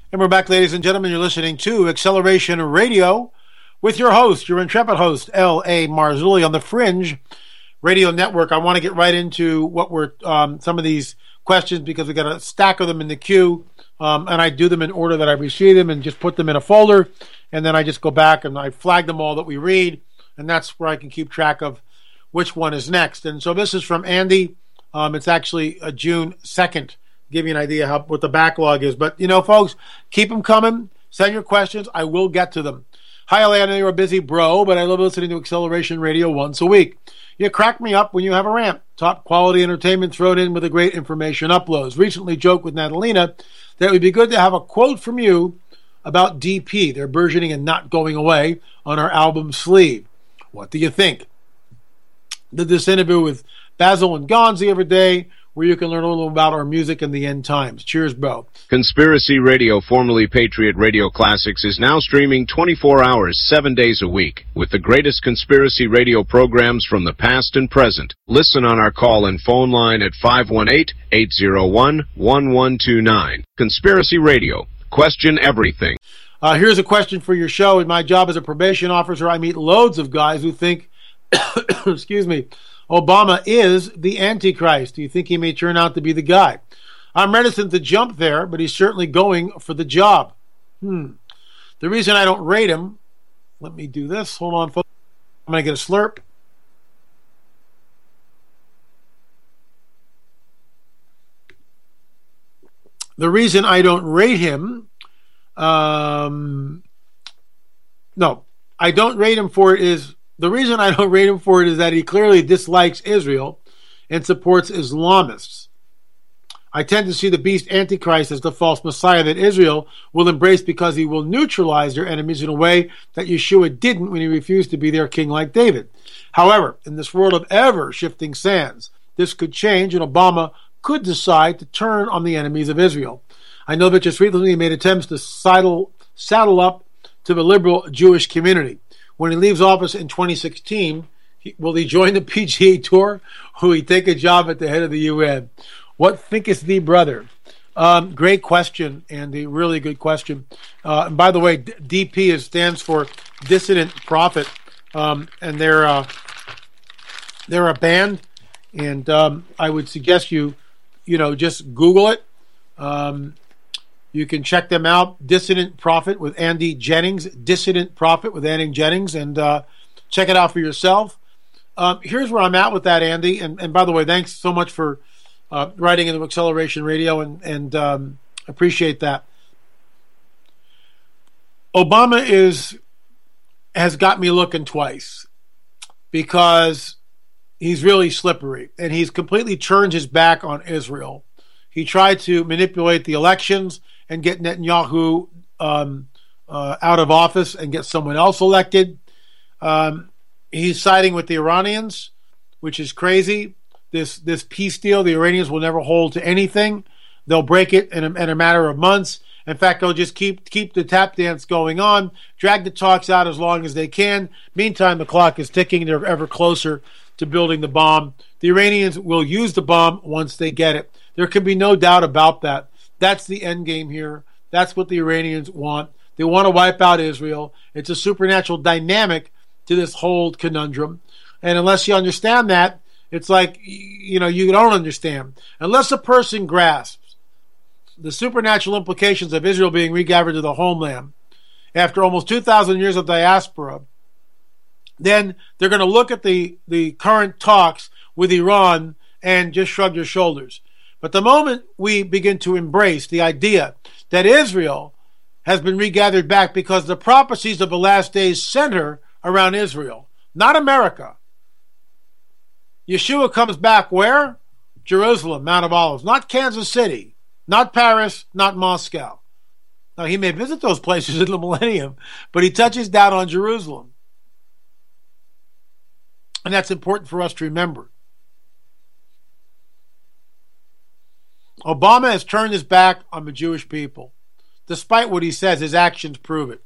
And we're back, ladies and gentlemen. You're listening to Acceleration Radio with your host, your intrepid host, L.A. Marzulli on the Fringe Radio Network. I want to get right into what we're some of these questions because we got a stack of them in the queue, and I do them in order that I receive them and just put them in a folder, and then I just go back and I flag them all that we read, and that's where I can keep track of which one is next. And so this is from Andy. It's actually June 2nd. Give you an idea what the backlog is. But, folks, keep them coming. Send your questions. I will get to them. Hi, LA. I know you're a busy bro, but I love listening to Acceleration Radio once a week. You crack me up when you have a rant. Top quality entertainment thrown in with the great information uploads. Recently joked with Natalina that it would be good to have a quote from you about DP. They're burgeoning and not going away on our album sleeve. What do you think? Did this interview with Basil and Gonzi every day, where you can learn a little about our music and the end times. Cheers, bro. Conspiracy Radio, formerly Patriot Radio Classics, is now streaming 24 hours, 7 days a week, with the greatest conspiracy radio programs from the past and present. Listen on our call-in phone line at 518-801-1129. Conspiracy Radio. Question everything. Here's a question for your show. In my job as a probation officer, I meet loads of guys who think, excuse me, Obama is the Antichrist. Do you think he may turn out to be the guy? I'm reticent to jump there, but he's certainly going for the job. The reason I don't rate him, let me do this. Hold on, folks. I'm going to get a slurp. The reason I don't rate him, the reason I don't rate him for it is that he clearly dislikes Israel and supports Islamists. I tend to see the beast Antichrist as the false Messiah that Israel will embrace because he will neutralize their enemies in a way that Yeshua didn't when he refused to be their king like David. However, in this world of ever-shifting sands, this could change and Obama could decide to turn on the enemies of Israel. I know that just recently he made attempts to saddle up to the liberal Jewish community. When he leaves office in 2016, will he join the PGA Tour or will he take a job at the head of the UN? What thinkest thee, brother? Great question, Andy. Really good question. And by the way, DP stands for Dissident Prophet, and they're a band. And I would suggest you just Google it. You can check them out, Dissident Prophet with Andy Jennings, Dissident Prophet with Andy Jennings, and check it out for yourself. Here's where I'm at with that, Andy. And by the way, thanks so much for writing into Acceleration Radio, and appreciate that. Obama has got me looking twice because he's really slippery, and he's completely turned his back on Israel. He tried to manipulate the elections and get Netanyahu out of office and get someone else elected. He's siding with the Iranians, which is crazy. This peace deal, the Iranians will never hold to anything. They'll break it in a matter of months. In fact, they'll just keep the tap dance going on, drag the talks out as long as they can. Meantime, the clock is ticking. They're ever closer to building the bomb. The Iranians will use the bomb once they get it. There can be no doubt about that. That's the end game here. That's what the Iranians want. They want to wipe out Israel. It's a supernatural dynamic to this whole conundrum. And unless you understand that, it's like, you don't understand. Unless a person grasps the supernatural implications of Israel being regathered to the homeland after almost 2,000 years of diaspora, then they're going to look at the current talks with Iran and just shrug their shoulders. But the moment we begin to embrace the idea that Israel has been regathered back because the prophecies of the last days center around Israel, not America. Yeshua comes back where? Jerusalem, Mount of Olives, not Kansas City, not Paris, not Moscow. Now, he may visit those places in the millennium, but he touches down on Jerusalem. And that's important for us to remember. Obama has turned his back on the Jewish people. Despite what he says, his actions prove it.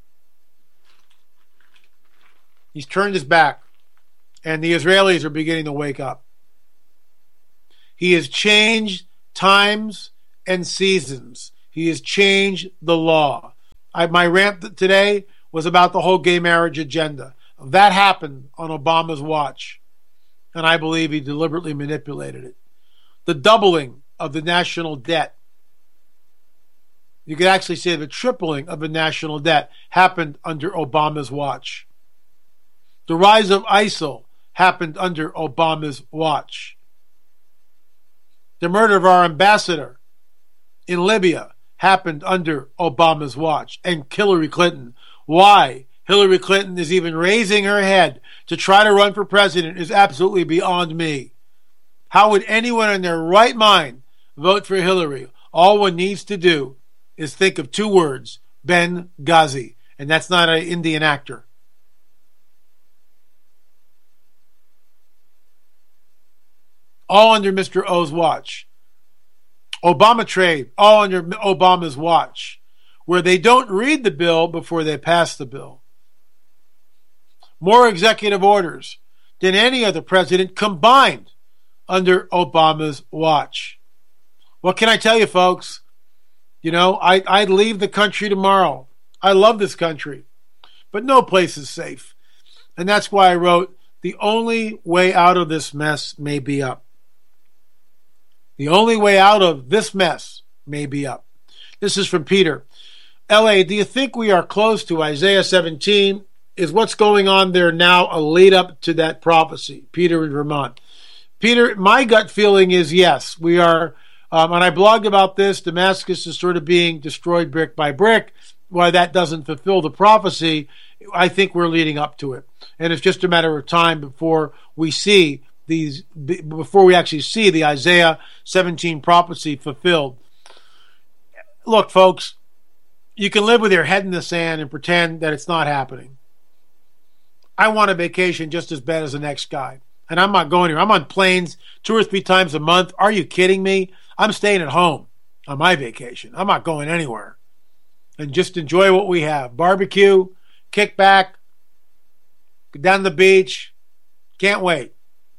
He's turned his back, and the Israelis are beginning to wake up. He has changed times and seasons. He has changed the law. My rant today was about the whole gay marriage agenda. That happened on Obama's watch, and I believe he deliberately manipulated it. The doubling of the national debt. You could actually say the tripling of the national debt happened under Obama's watch. The rise of ISIL happened under Obama's watch. The murder of our ambassador in Libya happened under Obama's watch. And Hillary Clinton. Why Hillary Clinton is even raising her head to try to run for president is absolutely beyond me. How would anyone in their right mind vote for Hillary? All one needs to do is think of two words, Benghazi. And that's not an Indian actor. All under Mr. O's watch. Obama trade, all under Obama's watch, where they don't read the bill before they pass the bill. More executive orders than any other president combined under Obama's watch. What can I tell you, folks? You know, I'd leave the country tomorrow. I love this country, but no place is safe. And that's why I wrote, the only way out of this mess may be up. The only way out of this mess may be up. This is from Peter. L.A., do you think we are close to Isaiah 17? Is what's going on there now a lead up to that prophecy? Peter in Vermont. Peter, my gut feeling is yes. We are, and I blogged about this, Damascus is sort of being destroyed brick by brick. Why that doesn't fulfill the prophecy, I think we're leading up to it. And it's just a matter of time before we see before we actually see the Isaiah 17 prophecy fulfilled. Look, folks, you can live with your head in the sand and pretend that it's not happening. I want a vacation just as bad as the next guy. And I'm not going here. I'm on planes 2 or 3 times a month. Are you kidding me? I'm staying at home on my vacation. I'm not going anywhere. And just enjoy what we have. Barbecue, kick back, go down to the beach. Can't wait.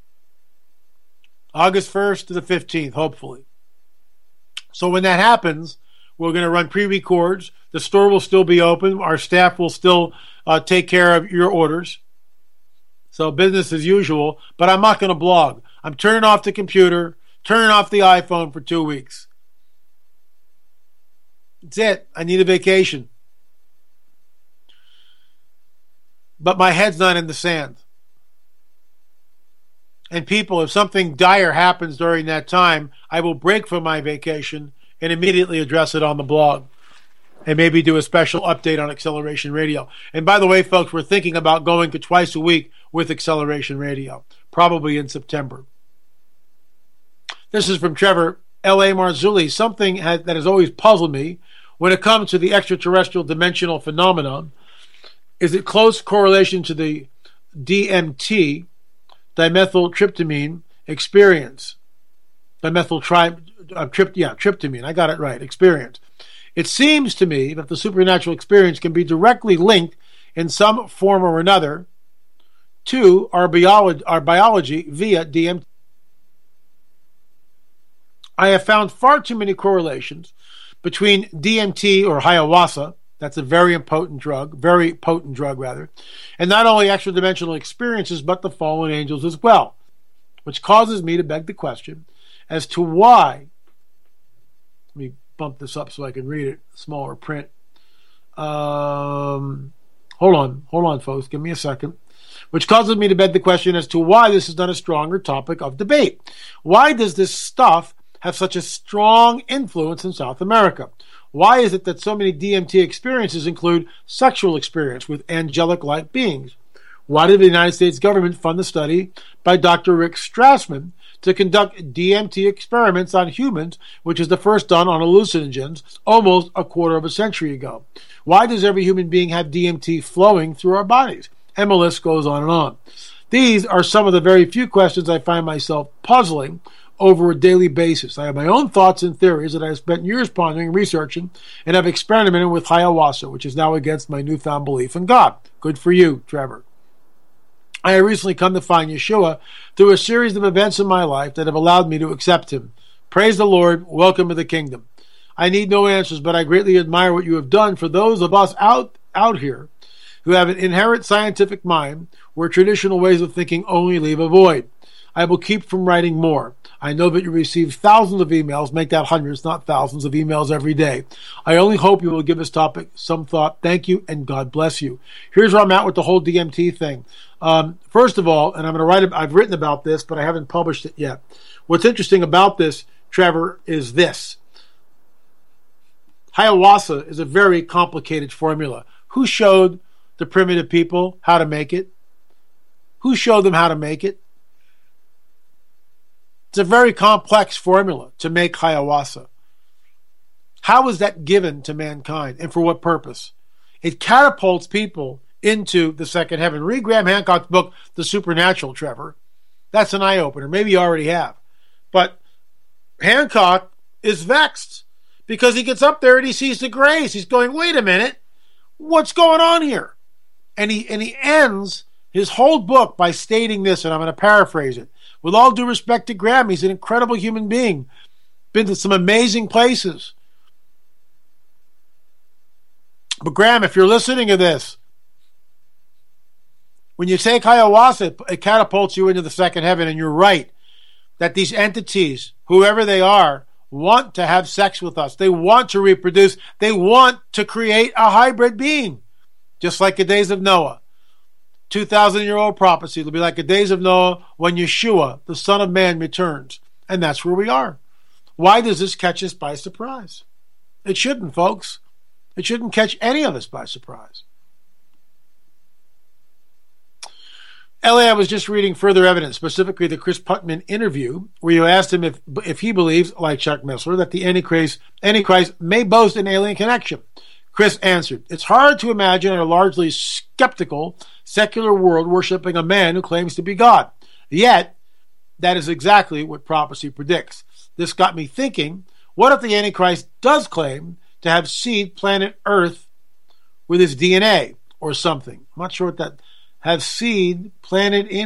August 1st to the 15th, hopefully. So when that happens, we're going to run pre-records. The store will still be open. Our staff will still take care of your orders. So business as usual, but I'm not going to blog. I'm turning off the computer, turning off the iPhone for 2 weeks. That's it. I need a vacation. But my head's not in the sand. And people, if something dire happens during that time, I will break from my vacation and immediately address it on the blog. And maybe do a special update on Acceleration Radio. And by the way, folks, we're thinking about going to twice a week with Acceleration Radio, probably in September. This is from Trevor, L.A. Marzulli. Something that has always puzzled me when it comes to the extraterrestrial dimensional phenomenon is it close correlation to the DMT, dimethyltryptamine experience. Tryptamine. I got it right. Experience. It seems to me that the supernatural experience can be directly linked in some form or another to our biology via DMT. I have found far too many correlations between DMT or ayahuasca, that's a very potent drug, and not only extra-dimensional experiences, but the fallen angels as well, which causes me to beg the question as to why, let me bump this up so I can read it, smaller print. Hold on, folks, give me a second. Which causes me to beg the question as to why this is not a stronger topic of debate. Why does this stuff have such a strong influence in South America? Why is it that so many DMT experiences include sexual experience with angelic-like beings? Why did the United States government fund the study by Dr. Rick Strassman to conduct DMT experiments on humans, which is the first done on hallucinogens almost a quarter of a century ago? Why does every human being have DMT flowing through our bodies? And the list goes on and on. These are some of the very few questions I find myself puzzling over a daily basis. I have my own thoughts and theories that I have spent years pondering and researching and have experimented with ayahuasca, which is now against my newfound belief in God. Good for you, Trevor. I have recently come to find Yeshua through a series of events in my life that have allowed me to accept him. Praise the Lord. Welcome to the kingdom. I need no answers, but I greatly admire what you have done for those of us out here who have an inherent scientific mind where traditional ways of thinking only leave a void. I will keep from writing more. I know that you receive thousands of emails, make that hundreds, not thousands of emails every day. I only hope you will give this topic some thought. Thank you, and God bless you. Here's where I'm at with the whole DMT thing. First of all, and I've written about this, but I haven't published it yet. What's interesting about this, Trevor, is this. Ayahuasca is a very complicated formula. Who showed the primitive people how to make it? Who showed them how to make it? It's a very complex formula to make ayahuasca. How is that given to mankind, and for what purpose? It catapults people into the second heaven. Read Graham Hancock's book, The Supernatural, Trevor. That's an eye-opener. Maybe you already have. But Hancock is vexed because he gets up there and he sees the grace. He's going, wait a minute, what's going on here? And he ends his whole book by stating this, and I'm going to paraphrase it. With all due respect to Graham, he's an incredible human being. Been to some amazing places. But Graham, if you're listening to this, when you take ayahuasca, it catapults you into the second heaven, and you're right that these entities, whoever they are, want to have sex with us. They want to reproduce. They want to create a hybrid being, just like the days of Noah. 2,000-year-old prophecy. It'll be like the days of Noah when Yeshua, the Son of Man, returns. And that's where we are. Why does this catch us by surprise? It shouldn't, folks. It shouldn't catch any of us by surprise. Ellie, I was just reading further evidence, specifically the Chris Putman interview, where you asked him if he believes, like Chuck Missler, that the Antichrist may boast an alien connection. Chris answered, it's hard to imagine a largely skeptical, secular world worshiping a man who claims to be God. Yet, that is exactly what prophecy predicts. This got me thinking, what if the Antichrist does claim to have seed planet Earth with his DNA or something? I'm not sure what that... Have seed planted in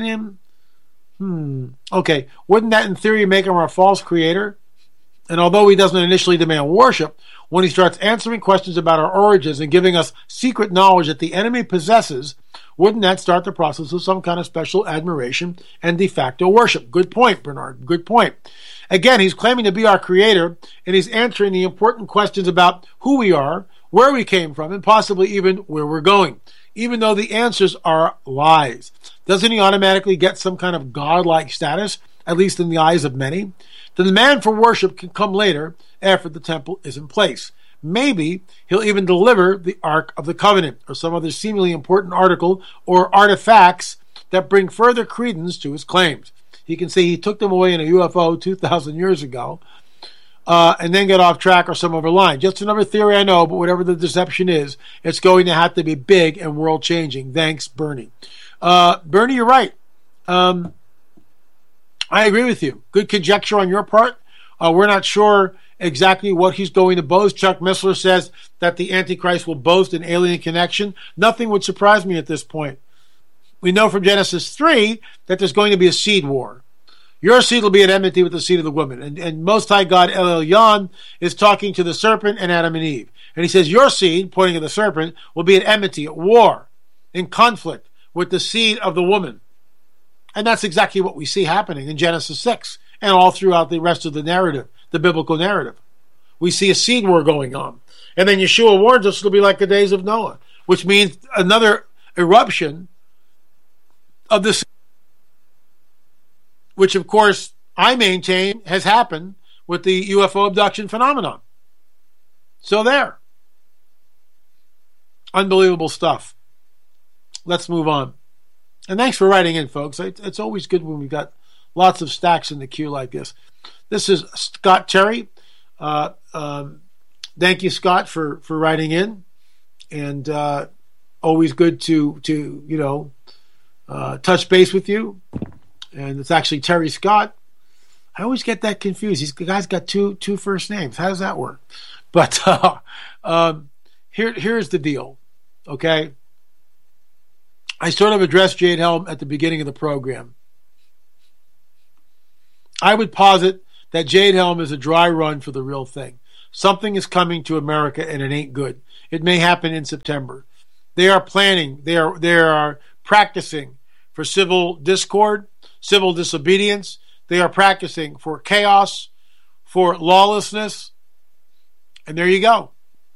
him? Okay. Wouldn't that in theory make him a false creator? And although he doesn't initially demand worship, when he starts answering questions about our origins and giving us secret knowledge that the enemy possesses, wouldn't that start the process of some kind of special admiration and de facto worship? Good point, Bernard. Good point. Again, he's claiming to be our creator, and he's answering the important questions about who we are, where we came from, and possibly even where we're going, even though the answers are lies. Doesn't he automatically get some kind of godlike status, at least in the eyes of many? The demand for worship can come later, after the temple is in place. Maybe he'll even deliver the Ark of the Covenant, or some other seemingly important article or artifacts that bring further credence to his claims. He can say he took them away in a UFO 2,000 years ago, and then get off track or some other line. Just another theory, I know, but whatever the deception is, it's going to have to be big and world-changing. Thanks, Bernie. Bernie, you're right. I agree with you. Good conjecture on your part. We're not sure exactly what he's going to boast. Chuck Missler says that the Antichrist will boast an alien connection. Nothing would surprise me at this point. We know from Genesis 3 that there's going to be a seed war. Your seed will be at enmity with the seed of the woman. And Most High God El Elyon is talking to the serpent and Adam and Eve. And he says, your seed, pointing at the serpent, will be at enmity, at war, in conflict with the seed of the woman. And that's exactly what we see happening in Genesis 6 and all throughout the rest of the narrative, the biblical narrative. We see a seed war going on. And then Yeshua warns us it'll be like the days of Noah, which means another eruption of this, which, of course, I maintain has happened with the UFO abduction phenomenon. So there. Unbelievable stuff. Let's move on. And thanks for writing in, folks. It's always good when we've got lots of stacks in the queue like this. This is Scott Terry. Thank you, Scott, for writing in. And always good to touch base with you. And it's actually Terry Scott. I always get that confused. The guy's got two first names. How does that work? But here's the deal, okay? I sort of addressed Jade Helm at the beginning of the program. I would posit that Jade Helm is a dry run for the real thing. Something is coming to America and it ain't good. It may happen in September. They are planning, they are practicing for civil discord, civil disobedience. They are practicing for chaos, for lawlessness. And there you go.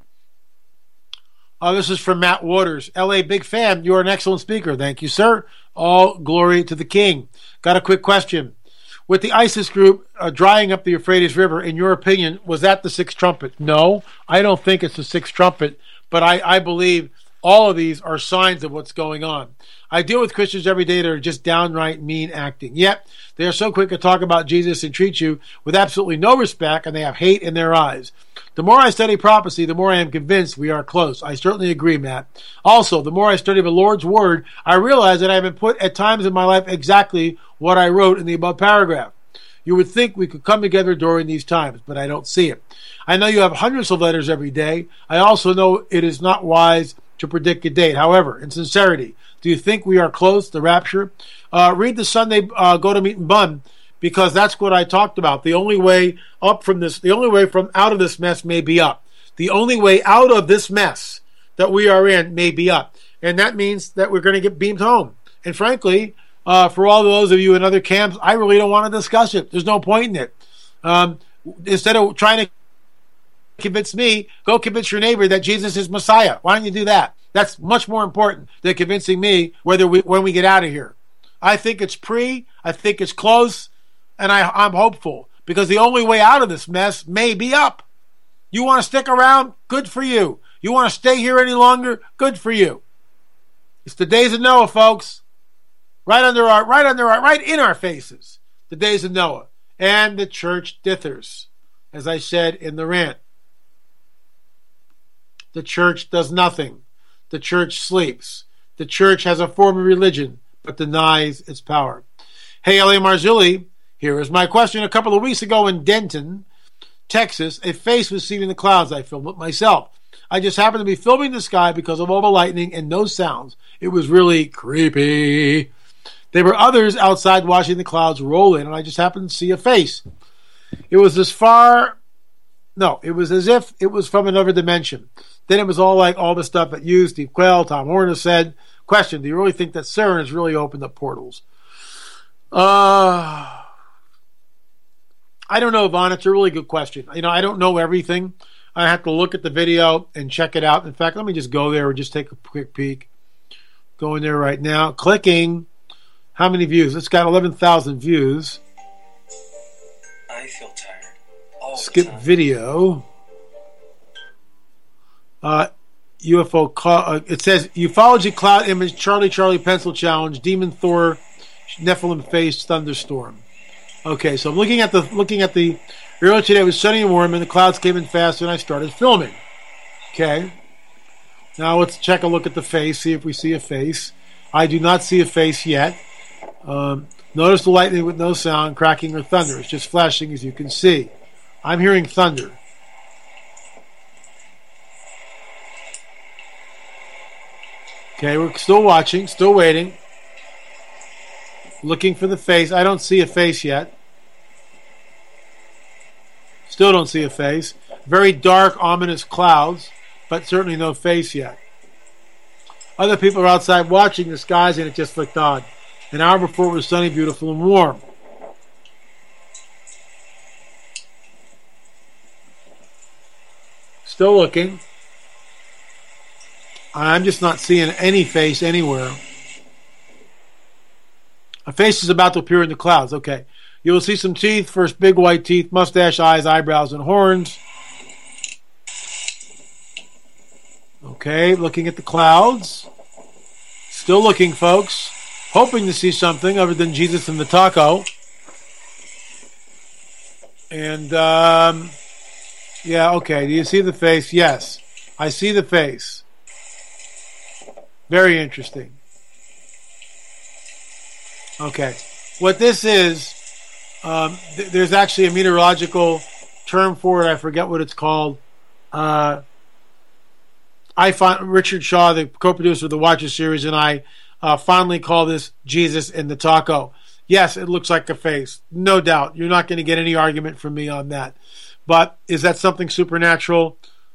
This is from Matt Waters. LA, big fan. You're an excellent speaker. Thank you, sir. All glory to the King. Got a quick question. With the ISIS group drying up the Euphrates River, in your opinion, was that the sixth trumpet? No, I don't think it's the sixth trumpet, but I believe all of these are signs of what's going on. I deal with Christians every day that are just downright mean acting. Yet, they are so quick to talk about Jesus and treat you with absolutely no respect, and they have hate in their eyes. The more I study prophecy, the more I am convinced we are close. I certainly agree, Matt. Also, the more I study the Lord's Word, I realize that I have been put at times in my life exactly what I wrote in the above paragraph. You would think we could come together during these times, but I don't see it. I know you have hundreds of letters every day. I also know it is not wise to predict a date. However, in sincerity, do you think we are close to rapture? Read the Sunday Go to Meat and Bun, because that's what I talked about. The only way up from this, the only way from out of this mess may be up. The only way out of this mess that we are in may be up. And that means that we're going to get beamed home. And frankly, for all those of you in other camps, I really don't want to discuss it. There's no point in it. Instead of trying to convince me, go convince your neighbor that Jesus is Messiah. Why don't you do that? That's much more important than convincing me when we get out of here. I think it's I think it's close, and I'm hopeful, because the only way out of this mess may be up. You want to stick around? Good for you. You want to stay here any longer? Good for you. It's the days of Noah, folks. Right in our faces. The days of Noah. And the church dithers, as I said in the rant. The church does nothing. The church sleeps. The church has a form of religion, but denies its power. Hey, L.A. Marzulli, here is my question. A couple of weeks ago in Denton, Texas, a face was seen in the clouds. I filmed it myself. I just happened to be filming the sky because of all the lightning and no sounds. It was really creepy. There were others outside watching the clouds roll in, and I just happened to see a face. It was as if it was from another dimension. Then it was all like all the stuff that you, Steve Quayle, Tom Horner said. Question, do you really think that CERN has really opened up portals? I don't know, Vaughn. It's a really good question. I don't know everything. I have to look at the video and check it out. In fact, let me just go there and just take a quick peek. Going there right now. Clicking. How many views? It's got 11,000 views. I feel tired. Skip video. UFO. It says ufology cloud image Charlie pencil challenge demon Thor Nephilim face thunderstorm. Okay, so I'm looking at the earlier today. It was sunny and warm, and the clouds came in fast, and I started filming. Okay. Now let's check a look at the face. See if we see a face. I do not see a face yet. Notice the lightning with no sound, cracking or thunder. It's just flashing, as you can see. I'm hearing thunder. Okay, we're still watching, still waiting. Looking for the face. I don't see a face yet. Still don't see a face. Very dark, ominous clouds, but certainly no face yet. Other people are outside watching the skies, and it just looked odd. An hour before it was sunny, beautiful, and warm. Still looking. I'm just not seeing any face anywhere. A face is about to appear in the clouds. Okay. You will see some teeth. First, big white teeth, mustache, eyes, eyebrows, and horns. Okay, looking at the clouds. Still looking, folks. Hoping to see something other than Jesus and the taco. And, yeah, okay. Do you see the face? Yes. I see the face. Very interesting. Okay. What this is, there's actually a meteorological term for it. I forget what it's called. I find Richard Shaw, the co-producer of the Watcher series, and I fondly call this Jesus in the taco. Yes, it looks like a face. No doubt. You're not going to get any argument from me on that. But is that something supernatural?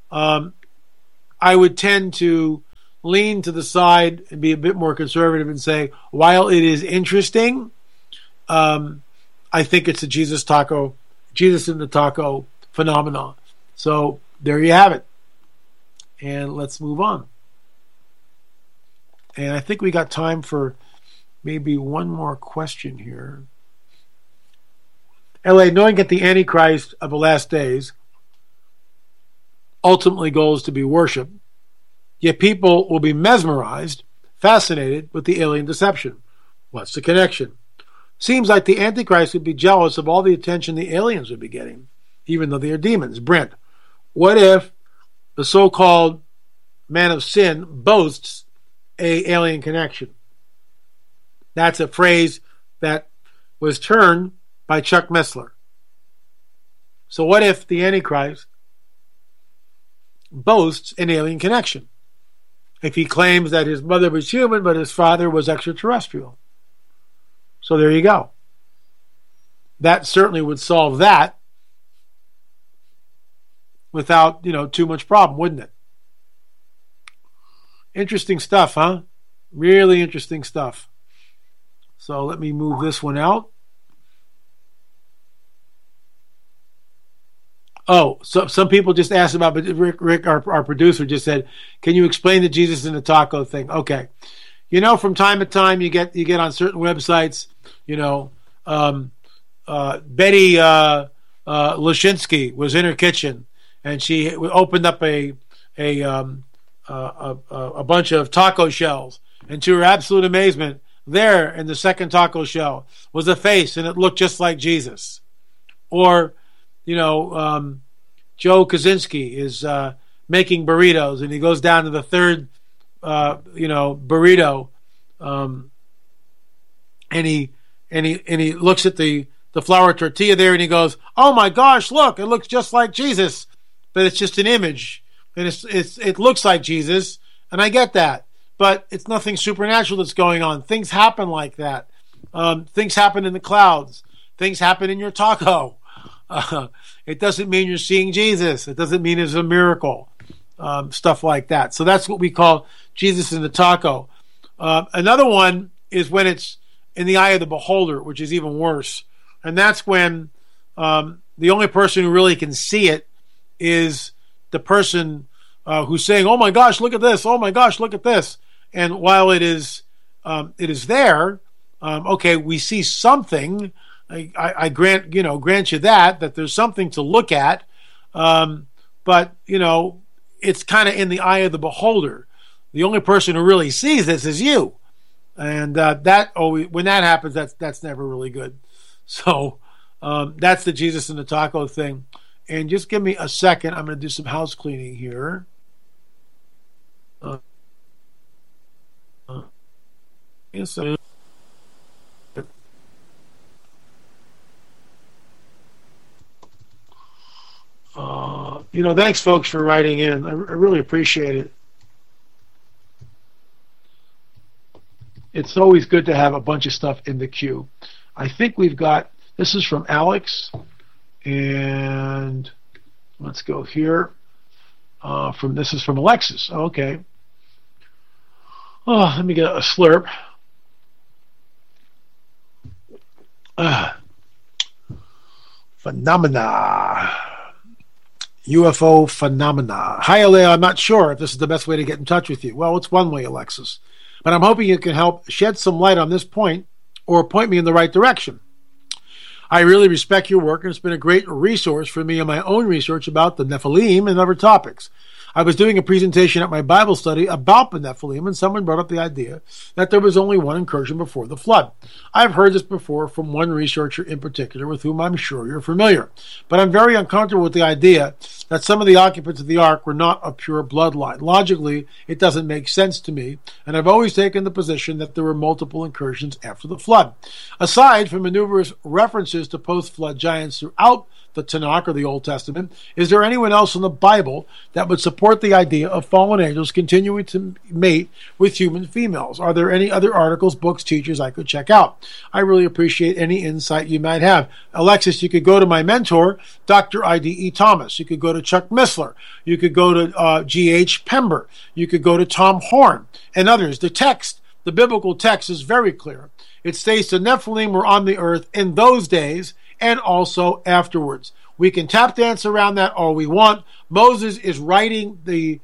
I would tend to lean to the side and be a bit more conservative and say, while it is interesting, I think it's a Jesus in the taco phenomenon. So there you have it. And let's move on. And I think we got time for maybe one more question here. LA, knowing that the Antichrist of the last days ultimately goes to be worshipped, yet people will be mesmerized, fascinated with the alien deception. What's the connection? Seems like the Antichrist would be jealous of all the attention the aliens would be getting, even though they are demons. Brent, what if the so-called man of sin boasts a alien connection? That's a phrase that was turned by Chuck Missler. So what if the Antichrist boasts an alien connection? If he claims that his mother was human but his father was extraterrestrial. So there you go. That certainly would solve that without, too much problem, wouldn't it? Interesting stuff, huh? Really interesting stuff. So let me move this one out. Oh, so some people just asked about, but Rick, our producer, just said, "Can you explain the Jesus in the taco thing?" Okay, from time to time you get on certain websites, Betty Lashinsky was in her kitchen and she opened up a bunch of taco shells, and to her absolute amazement, there in the second taco shell was a face, and it looked just like Jesus. Or Joe Kaczynski is making burritos, and he goes down to the third, burrito, and he looks at the flour tortilla there, and he goes, "Oh my gosh, look! It looks just like Jesus," but it's just an image, and it looks like Jesus, and I get that, but it's nothing supernatural that's going on. Things happen like that. Things happen in the clouds. Things happen in your taco. It doesn't mean you're seeing Jesus. It doesn't mean it's a miracle. Stuff like that. So that's what we call Jesus in the taco. Another one is when it's in the eye of the beholder, which is even worse. And that's when the only person who really can see it is the person who's saying, "Oh my gosh, look at this! Oh my gosh, look at this!" And while it is there, okay, we see something. I grant you that there's something to look at, but it's kind of in the eye of the beholder. The only person who really sees this is you, and when that happens, that's never really good. So that's the Jesus in the taco thing. And just give me a second. I'm going to do some house cleaning here. Yes. Thanks, folks, for writing in. I really appreciate it. It's always good to have a bunch of stuff in the queue. I think we've got, this is from Alex, and let's go here. This is from Alexis. Okay. Oh, let me get a slurp. Phenomena. UFO phenomena. Hi, Alea. I'm not sure if this is the best way to get in touch with you. Well, it's one way, Alexis. But I'm hoping you can help shed some light on this point or point me in the right direction. I really respect your work, and it's been a great resource for me in my own research about the Nephilim and other topics. I was doing a presentation at my Bible study about the Nephilim, and someone brought up the idea that there was only one incursion before the flood. I've heard this before from one researcher in particular with whom I'm sure you're familiar, but I'm very uncomfortable with the idea that some of the occupants of the ark were not of pure bloodline. Logically, it doesn't make sense to me, and I've always taken the position that there were multiple incursions after the flood. Aside from numerous references to post-flood giants throughout the Tanakh or the Old Testament, is there anyone else in the Bible that would support the idea of fallen angels continuing to mate with human females? Are there any other articles, books, teachers I could check out? I really appreciate any insight you might have. Alexis, you could go to my mentor, Dr. I.D.E. Thomas. You could go to Chuck Missler. You could go to G.H. Pember. You could go to Tom Horn and others. The biblical text is very clear. It states the Nephilim were on the earth in those days and also afterwards. We can tap dance around that all we want. Moses is writing the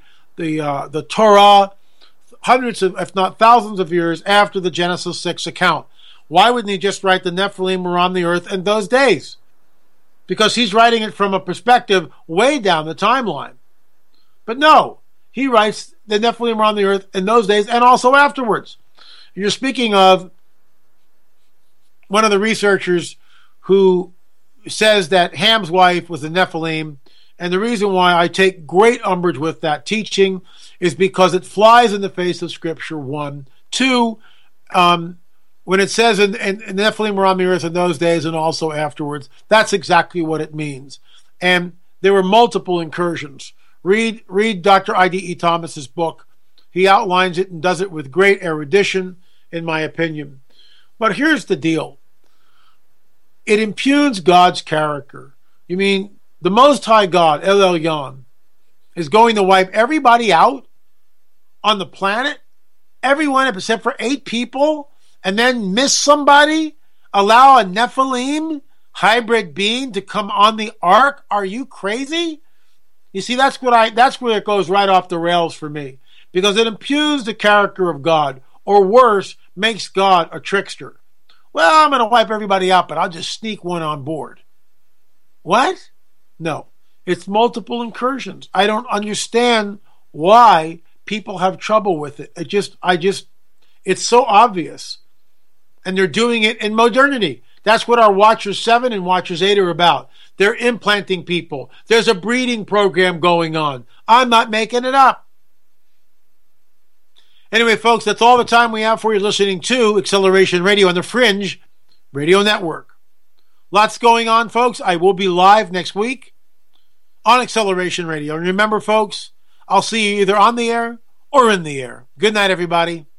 Torah hundreds of, if not thousands of years after the Genesis 6 account. Why wouldn't he just write the Nephilim were on the earth in those days? Because he's writing it from a perspective way down the timeline. But no, he writes the Nephilim were on the earth in those days and also afterwards. You're speaking of one of the researchers who says that Ham's wife was a Nephilim, and the reason why I take great umbrage with that teaching is because it flies in the face of Scripture, 1. 2, when it says and Nephilim were on the earth in those days and also afterwards, that's exactly what it means. And there were multiple incursions. Read Dr. I.D.E. Thomas's book. He outlines it and does it with great erudition, in my opinion. But here's the deal. It impugns God's character. You mean the Most High God, El Elyon, is going to wipe everybody out on the planet? Everyone except for 8 people? And then miss somebody? Allow a Nephilim hybrid being to come on the ark? Are you crazy? You see, that's where it goes right off the rails for me. Because it impugns the character of God. Or worse, makes God a trickster. Well, I'm going to wipe everybody out, but I'll just sneak one on board. What? No. It's multiple incursions. I don't understand why people have trouble with it. It's so obvious. And they're doing it in modernity. That's what our Watchers 7 and Watchers 8 are about. They're implanting people. There's a breeding program going on. I'm not making it up. Anyway, folks, that's all the time we have for you listening to Acceleration Radio on the Fringe Radio Network. Lots going on, folks. I will be live next week on Acceleration Radio. And remember, folks, I'll see you either on the air or in the air. Good night, everybody.